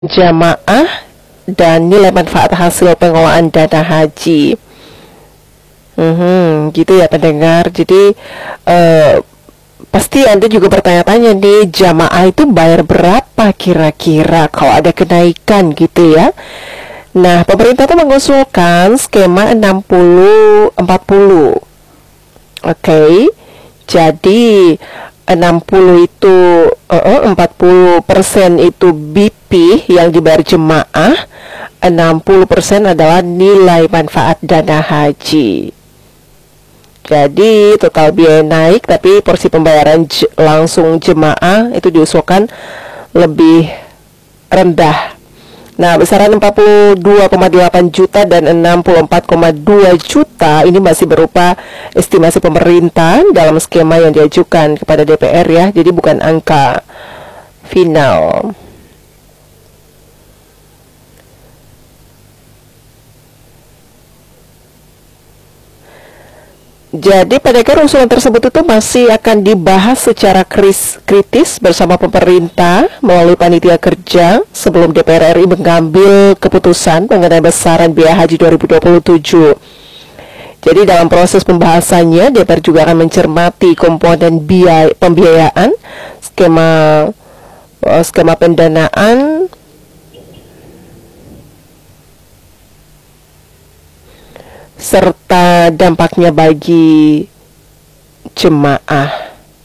jamaah dan nilai manfaat hasil pengelolaan dana haji. Gitu ya pendengar. Jadi pasti Anda juga bertanya-tanya nih, jamaah itu bayar berapa kira-kira kalau ada kenaikan gitu ya. Nah, pemerintah itu mengusulkan skema 60-40. Oke. Jadi 60 itu 40% itu BP yang dibayar jemaah, 60% adalah nilai manfaat dana haji. Jadi total biaya naik, tapi porsi pembayaran langsung jemaah itu diusulkan lebih rendah. Nah, besaran 42,8 juta dan 64,2 juta ini masih berupa estimasi pemerintah dalam skema yang diajukan kepada DPR ya. Jadi bukan angka final. Jadi pada usulan tersebut itu masih akan dibahas secara kritis bersama pemerintah melalui panitia kerja sebelum DPR RI mengambil keputusan mengenai besaran biaya haji 2027. Jadi dalam proses pembahasannya DPR juga akan mencermati komponen pembiayaan, skema pendanaan, serta dampaknya bagi jemaah.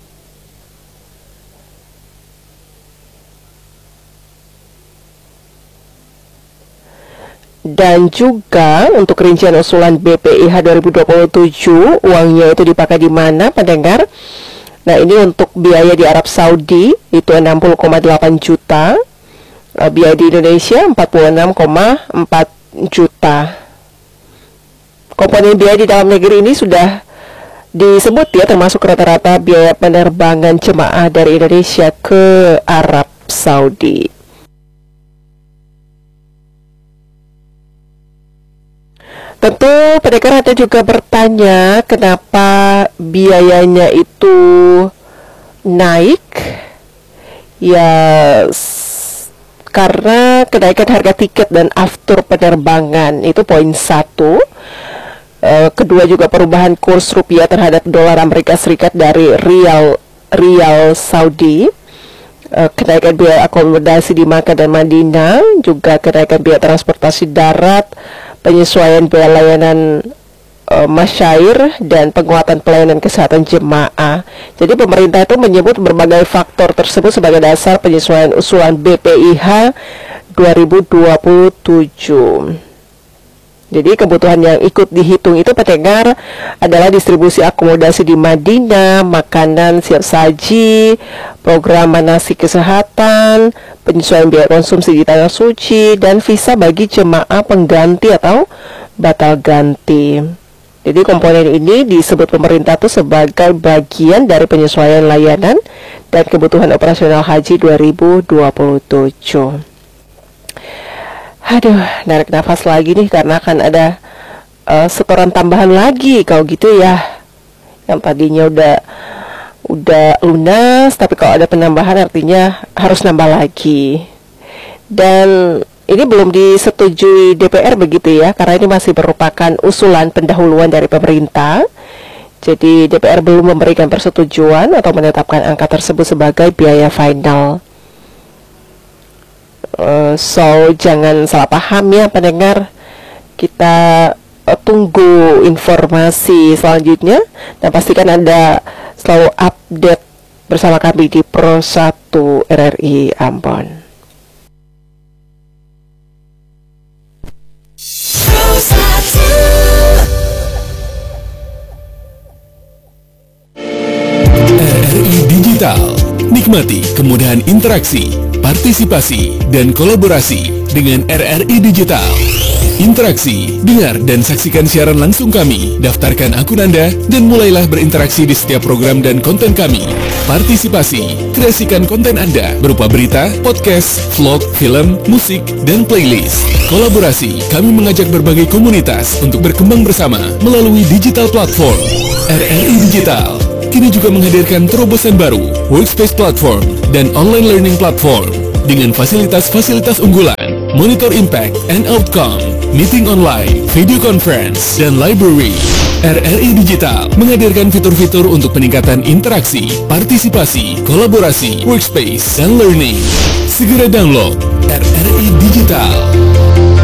Dan juga untuk rincian usulan BPIH 2027, uangnya itu dipakai di mana, pendengar? Nah, ini untuk biaya di Arab Saudi itu 60,8 juta, biaya di Indonesia 46,4 juta. Komponen biaya di dalam negeri ini sudah disebut ya, termasuk rata-rata biaya penerbangan jemaah dari Indonesia ke Arab Saudi. Tentu pendengar Anda juga bertanya kenapa biayanya itu naik. Ya, karena kenaikan harga tiket dan aftur penerbangan itu poin 1. Kedua juga perubahan kurs rupiah terhadap dolar Amerika Serikat dari rial Saudi, kenaikan biaya akomodasi di Makkah dan Madinah, juga kenaikan biaya transportasi darat, penyesuaian biaya layanan masyair, dan penguatan pelayanan kesehatan jemaah. Jadi pemerintah itu menyebut berbagai faktor tersebut sebagai dasar penyesuaian usulan BPIH 2027. Jadi kebutuhan yang ikut dihitung itu pendengar adalah distribusi akomodasi di Madinah, makanan siap saji, program manasik kesehatan, penyesuaian biaya konsumsi di tanah suci, dan visa bagi jemaah pengganti atau batal ganti. Jadi komponen ini disebut pemerintah itu sebagai bagian dari penyesuaian layanan dan kebutuhan operasional haji 2027. Aduh, narik nafas lagi nih karena akan ada setoran tambahan lagi kalau gitu ya. Yang tadinya udah lunas, tapi kalau ada penambahan artinya harus nambah lagi. Dan ini belum disetujui DPR begitu ya, karena ini masih merupakan usulan pendahuluan dari pemerintah. Jadi DPR belum memberikan persetujuan atau menetapkan angka tersebut sebagai biaya final. So jangan salah paham ya pendengar. Kita tunggu informasi selanjutnya dan pastikan Anda selalu update bersama kami di Pro 1 RRI Ambon. RRI Digital. Nikmati kemudahan interaksi, partisipasi, dan kolaborasi dengan RRI Digital. Interaksi, dengar dan saksikan siaran langsung kami, daftarkan akun Anda, dan mulailah berinteraksi di setiap program dan konten kami. Partisipasi, kreasikan konten Anda berupa berita, podcast, vlog, film, musik, dan playlist. Kolaborasi, kami mengajak berbagai komunitas untuk berkembang bersama melalui digital platform. RRI Digital kini juga menghadirkan terobosan baru, workspace platform, dan online learning platform. dengan fasilitas-fasilitas unggulan, monitor impact and outcome, meeting online, video conference, dan library. RRI Digital menghadirkan fitur-fitur untuk peningkatan interaksi, partisipasi, kolaborasi, workspace, dan learning. Segera download RRI Digital.